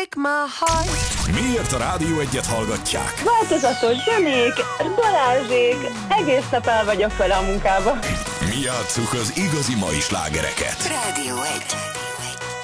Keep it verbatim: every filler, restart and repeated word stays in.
break my heart. Miért a Rádió Egyet hallgatják? Változatos zenék, Balázsék, egész nap el vagyok vele a munkába. Mi játsszuk az igazi mai slágereket. Rádió egy.